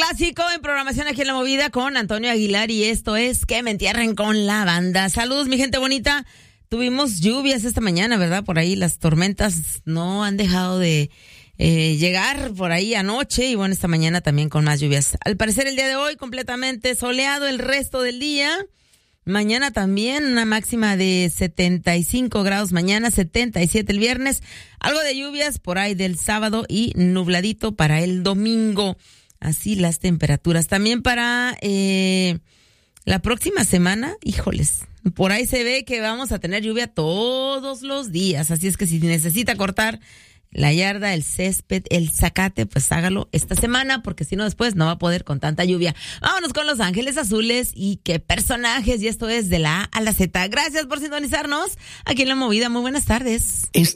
clásico en programación aquí en La Movida con Antonio Aguilar y esto es Que me entierren con la banda. Saludos, mi gente bonita. Tuvimos lluvias esta mañana, ¿verdad? Por ahí las tormentas no han dejado de llegar por ahí anoche y bueno, esta mañana también con más lluvias. Al parecer el día de hoy completamente soleado el resto del día. Mañana también una máxima de 75 grados mañana, 77 el viernes. Algo de lluvias por ahí del sábado y nubladito para el domingo. Así las temperaturas. También para la próxima semana, híjoles, por ahí se ve que vamos a tener lluvia todos los días. Así es que si necesita cortar la yarda, el césped, el zacate, pues hágalo esta semana, porque si no después no va a poder con tanta lluvia. Vámonos con Los Ángeles Azules y qué personajes, y esto es de la A a la Z. Gracias por sintonizarnos aquí en La Movida. Muy buenas tardes.